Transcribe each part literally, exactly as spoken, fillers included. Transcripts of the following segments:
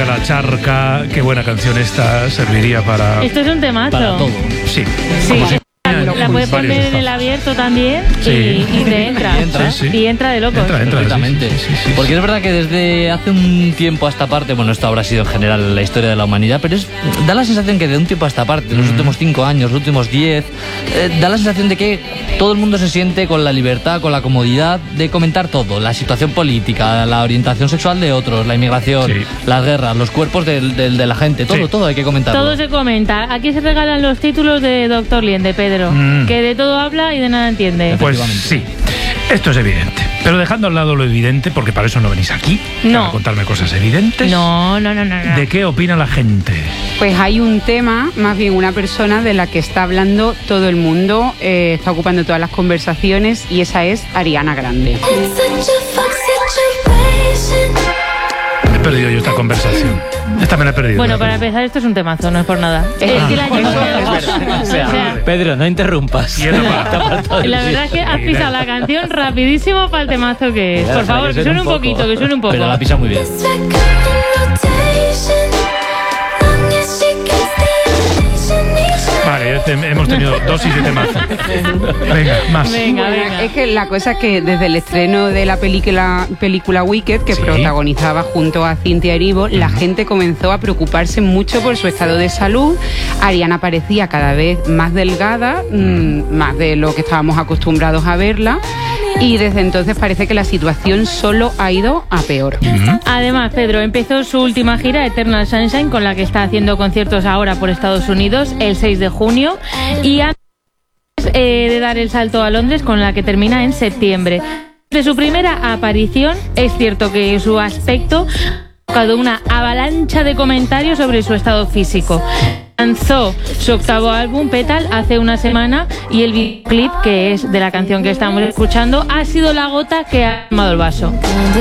La Charca. Qué buena canción esta, serviría para... Esto es un temazo. Para todo. Sí, sí. como si... La, la puedes poner en el abierto también sí. y, y te entra. Y entra, sí, sí. Y entra de locos. Entra, entra, Perfectamente. sí, sí, sí. Porque es verdad que desde hace un tiempo a esta parte, bueno, esto habrá sido en general la historia de la humanidad, pero es, da la sensación que de un tiempo a esta parte, los últimos cinco años, los últimos diez, eh, da la sensación de que todo el mundo se siente con la libertad, con la comodidad de comentar todo, la situación política, la orientación sexual de otros, la inmigración, Sí. las guerras, los cuerpos de, de, de la gente, todo, Sí. todo hay que comentarlo. Todo se comenta. Aquí se regalan los títulos de Doctor Lien, de Pedro, Mm. que de todo habla y de nada entiende. Pues sí, esto es evidente. Pero dejando al lado lo evidente, porque para eso no venís aquí, No. para contarme cosas evidentes. No, no, no, no, no. ¿De qué opina la gente? Pues hay un tema, más bien una persona de la que está hablando todo el mundo, eh, está ocupando todas las conversaciones, y esa es Ariana Grande. Me he perdido yo esta conversación. Esta me la he perdido. Bueno, me la he para perdido. empezar, esto es un temazo, no es por nada. Es Ah. que el año O pasado- sea, o sea, Pedro, no interrumpas. Y era para- la verdad es que has pisado la canción rapidísimo para el temazo que es. Por favor, que suene un poquito, que suene un poco. Pero la pisa muy bien. Vale, este- hemos tenido dosis de temazo. Venga, más. Venga, Bueno, venga. es que la cosa es que desde el estreno de la película, película Wicked, que Sí. protagonizaba junto a Cynthia Erivo, la gente comenzó a preocuparse mucho por su estado de salud. Ariana parecía cada vez más delgada, mmm, más de lo que estábamos acostumbrados a verla, y desde entonces parece que la situación solo ha ido a peor. Además, Pedro empezó su última gira, Eternal Sunshine, con la que está haciendo conciertos ahora por Estados Unidos el seis de junio, y antes eh, de dar el salto a Londres, con la que termina en septiembre. De su primera aparición, es cierto que su aspecto ha provocado una avalancha de comentarios sobre su estado físico. Lanzó su octavo álbum, Petal, hace una semana, y el videoclip, que es de la canción que estamos escuchando, ha sido la gota que ha colmado el vaso.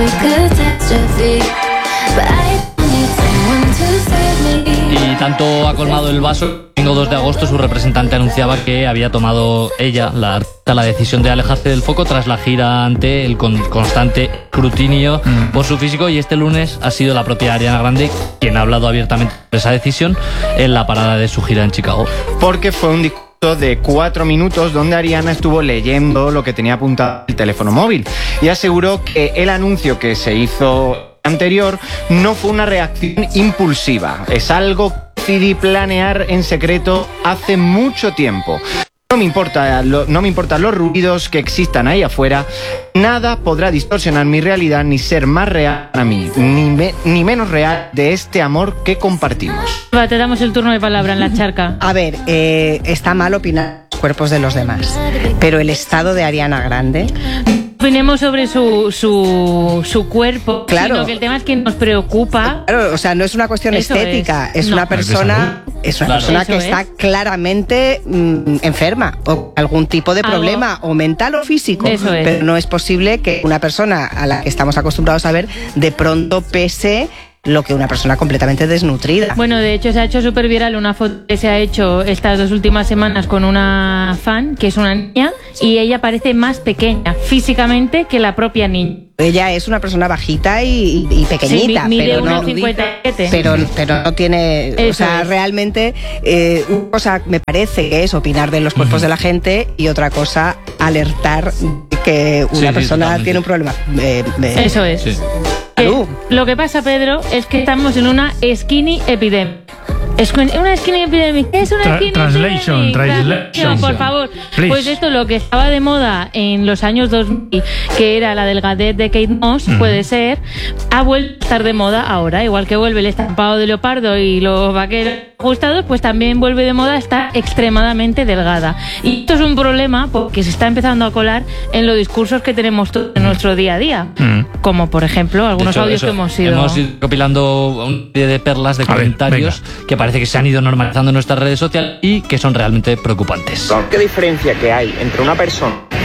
Y tanto ha colmado el vaso, el domingo dos de agosto su representante anunciaba que había tomado ella, la artista, la decisión de alejarse del foco tras la gira ante el con constante escrutinio mm. por su físico, y este lunes ha sido la propia Ariana Grande quien ha hablado abiertamente de esa decisión en la parada de su gira en Chicago. Porque fue un discurso de cuatro minutos donde Ariana estuvo leyendo lo que tenía apuntado el teléfono móvil y aseguró que el anuncio que se hizo anterior no fue una reacción impulsiva, es algo que decidí planear en secreto hace mucho tiempo. No me importa, lo, no me importan los ruidos que existan ahí afuera, nada podrá distorsionar mi realidad ni ser más real a mí, ni, me, ni menos real de este amor que compartimos. Va, te damos el turno de palabra en la charca. A ver, eh, está mal opinar los cuerpos de los demás, pero el estado de Ariana Grande... Opinemos sobre su, su, su cuerpo, claro, sino que el tema es que nos preocupa. Claro, o sea, no es una cuestión Eso estética, es, es. es una No. persona, es una Claro. persona Eso que es. está claramente mm, enferma o algún tipo de Algo. problema, o mental o físico. Eso es. Pero no es posible que una persona a la que estamos acostumbrados a ver de pronto pese lo que una persona completamente desnutrida. Bueno, de hecho se ha hecho súper viral una foto que se ha hecho estas dos últimas semanas con una fan, que es una niña, y ella parece más pequeña físicamente que la propia niña. Ella es una persona bajita y, y pequeñita, Sí, mide pero, no, uno cincuenta y siete. pero, pero no tiene... Eso o sea, es. realmente eh, una cosa me parece que es opinar de los cuerpos Ujú. de la gente, y otra cosa alertar de que una Sí, sí, persona totalmente. tiene un problema. Eh, eh, Eso es. Sí. Que Salud. lo que pasa, Pedro, es que estamos en una skinny epidemic. Es que una skinny epidemic. ¿Qué es una Tra- skinny translation, epidemic? translation. por favor. Please. Pues esto, lo que estaba de moda en los años dos mil, que era la delgadez de Kate Moss, Mm. puede ser, ha vuelto a estar de moda ahora. Igual que vuelve el estampado de leopardo y los vaqueros ajustados, pues también vuelve de moda estar extremadamente delgada. Y esto es un problema porque se está empezando a colar en los discursos que tenemos todos en nuestro día a día. Mm. Como, por ejemplo, algunos De hecho, audios eso, que hemos ido... Hemos ido recopilando una serie de perlas de A ver, comentarios que parece que se han ido normalizando en nuestras redes sociales y que son realmente preocupantes. ¿Qué diferencia que hay entre una persona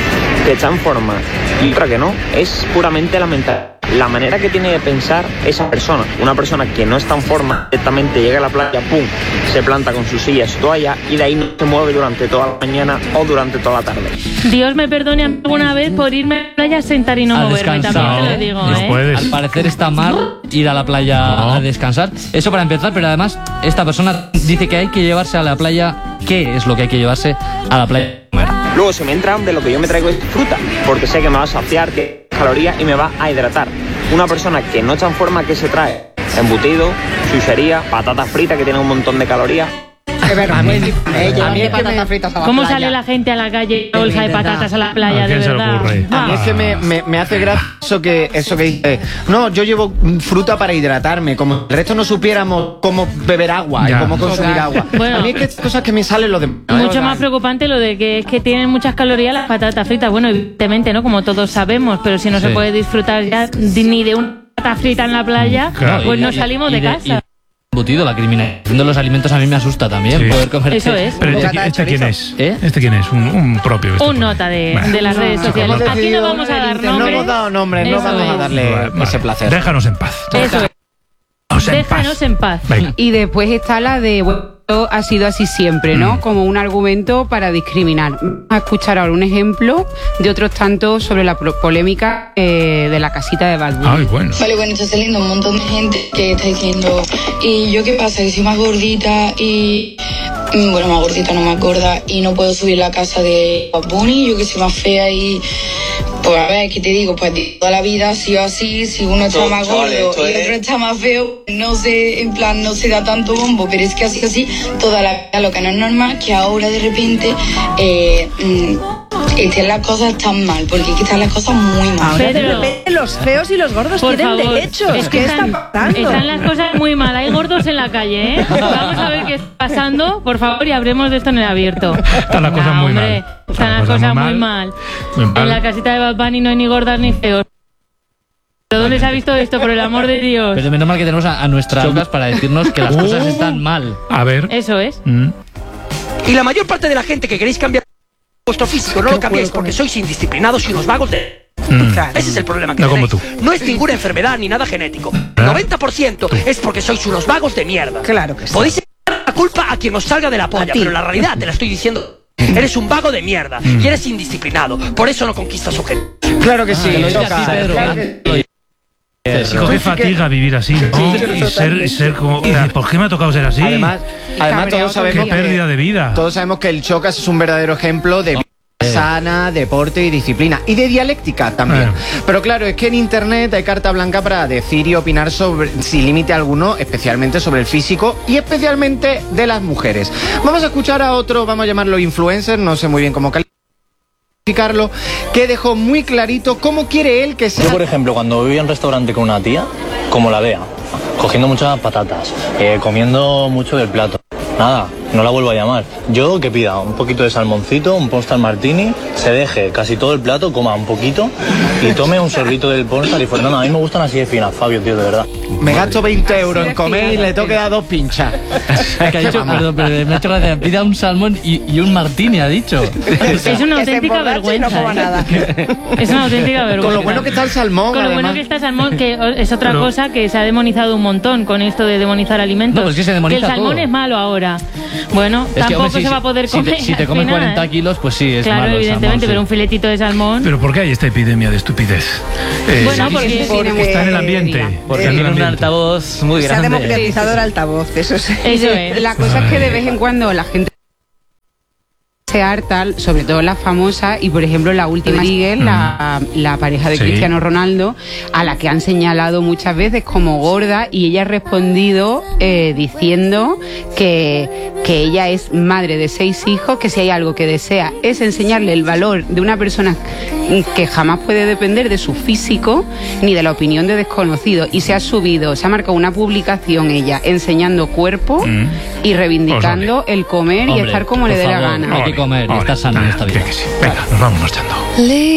que está en forma y otra que no, es puramente la mentalidad. La manera que tiene de pensar esa persona. Una persona que no está en forma, directamente llega a la playa, pum, se planta con su silla, su toalla y de ahí no se mueve durante toda la mañana o durante toda la tarde. Dios me perdone alguna vez por irme a la playa a sentar y no A moverme, descansar. también te lo digo, No ¿eh? puedes. Al parecer está mal ir a la playa No. a descansar. Eso para empezar, pero además esta persona dice que hay que llevarse a la playa. ¿Qué es lo que hay que llevarse a la playa a comer? Luego se me entra de lo que yo me traigo es fruta, porque sé que me va a saciar, que calorías y me va a hidratar. Una persona que no está en forma, ¿qué se trae? Embutido, chuchería, patatas fritas que tienen un montón de calorías. Qué vergüenza. Ella, a mí es que patatas me- fritas a la ¿Cómo playa. sale la gente a la calle y bolsa de verdad. patatas a la playa, ¿A de quién se le verdad? ocurre? A mí es que me, me, me hace gracia eso que, eso que dice, no, yo llevo fruta para hidratarme, como si el resto no supiéramos cómo beber agua Ya. y cómo consumir agua. Bueno. A mí es que cosas que me salen lo de... Mucho más preocupante lo de que es que tienen muchas calorías las patatas fritas. Bueno, evidentemente, ¿no? Como todos sabemos, pero si no Sí. se puede disfrutar ya de- ni de una patata frita en la playa, Claro. pues Y- no y- salimos y de y casa. Embutido, la criminalización de los alimentos a mí me asusta también. Sí. Poder comer Eso es. Pero este, bocata de este quién chorizo. es? ¿Eh? ¿Este quién es? Un, un propio. este Un propio. nota de, Bueno. de las redes no, sociales. hemos Aquí no decidido vamos a dar No nombres. hemos dado nombres, no Eso vamos a es. darle Vale, ese placer. Déjanos en paz. Eso es. Déjanos en paz. Déjanos en paz. Venga. Y después está la de, bueno, esto ha sido así siempre, ¿no? Mm. Como un argumento para discriminar. Vamos a escuchar ahora un ejemplo de otros tantos sobre la pro- polémica eh, de la casita de Bad Bunny. Ay, bueno. Vale, bueno, está saliendo un montón de gente que está diciendo, ¿y yo qué pasa? Que soy más gordita y... mm, Bueno, más gordita, no más gorda, y no puedo subir la casa de Bad Bunny, yo que soy más fea y... Pues a ver, ¿qué te digo? Pues toda la vida ha sido así, si uno está No, más chavales, gordo esto y es- otro está más feo, no sé, en plan, no se da tanto bombo, pero es que así, así, toda la vida, lo que no es normal, que ahora de repente eh, mm, estén las cosas tan mal, porque es que están las cosas muy mal. Ahora de Pedro. repente los feos y los gordos Por tienen favor, derechos. es que ¿Qué están, está pasando? están las cosas muy mal. Hay gordos en la calle, ¿eh? Vamos a ver qué está pasando, por favor, y hablemos de esto en el abierto. Están las cosas No, muy hombre, mal. Están las cosas muy mal. Muy mal. En la casita de Bad Bunny no hay ni gordas ni feos. ¿Pero dónde se ha visto esto, por el amor de Dios? Pero menos mal que tenemos a, a nuestras chocas para decirnos que las cosas están mal. A ver. Eso es. Mm. Y la mayor parte de la gente que queréis cambiar vuestro físico no lo cambiáis porque sois indisciplinados y unos vagos de... Mm. Ese es el problema que No como tenéis. tú. No es ninguna enfermedad ni nada genético. noventa por ciento es porque sois unos vagos de mierda. Claro que sí. Podéis echar la culpa a quien os salga de la polla, ti. pero la realidad te la estoy diciendo. Eres un vago de mierda y eres indisciplinado. Por eso no conquistas objetivos. Claro que sí. Que lo dice Choca. así, Pedro. Claro que- Lo dice. Hijo, qué fatiga vivir así, ¿no? Y ser, y ser como... o sea, ¿por qué me ha tocado ser así? Además, además todos qué sabemos pérdida que, de vida. todos sabemos que el Chocas es un verdadero ejemplo de vida sana, deporte y disciplina. Y de dialéctica también. Eh. Pero claro, es que en internet hay carta blanca para decir y opinar sobre, sin límite alguno, especialmente sobre el físico y especialmente de las mujeres. Vamos a escuchar a otro, vamos a llamarlo influencer, no sé muy bien cómo calificarlo, que dejó muy clarito cómo quiere él que sea. Yo, por ejemplo, cuando voy a un restaurante con una tía, como la vea, cogiendo muchas patatas, eh, comiendo mucho del plato, nada, no la vuelvo a llamar. Yo que pida un poquito de salmoncito, un Pornstar Martini, se deje casi todo el plato, coma un poquito y tome un sorbito del Pornstar y fuera. No, no, a mí me gustan así de finas, Fabio, tío, de verdad. Me gasto veinte euros en comer y le tengo que dar dos pinchas. Que ha dicho, perdón, pero me ha hecho gracia. Pida un salmón y, y un martini, ha dicho. Es una Que se auténtica emborrache y no vergüenza. coma ¿eh? nada. Es una auténtica vergüenza. Con lo bueno que está el salmón, Con lo además. bueno que está el salmón, que es otra Pero- cosa que se ha demonizado un montón con esto de demonizar alimentos. No, pues es que se demoniza el salmón todo. es malo ahora. Bueno, Es que, tampoco hombre, si- se va a poder si comer. te, si te al comes final. cuarenta kilos, pues sí, es Claro, malo el evidentemente, salmón, sí. pero un filetito de salmón. ¿Pero por qué hay esta epidemia de estupidez? Eh, Bueno, porque- Porque está en el ambiente. Porque Está en el tiene un ambiente. altavoz muy se ha grande. democratizado el altavoz, eso sí. Eso es. La cosa es que de vez en cuando la gente se harta, sobre todo las famosas, y por ejemplo la última Rodríguez, la, la pareja de Sí. Cristiano Ronaldo, a la que han señalado muchas veces como gorda, y ella ha respondido eh, diciendo que, que ella es madre de seis hijos, que si hay algo que desea es enseñarle el valor de una persona que jamás puede depender de su físico ni de la opinión de desconocidos, y se ha subido, se ha marcado una publicación ella enseñando cuerpo Mm. y reivindicando el comer y Hombre, estar como por le dé la favor, gana. hay que comer y Ole, estar sano en ole, esta que vida. sí. Venga, nos vamos marchando.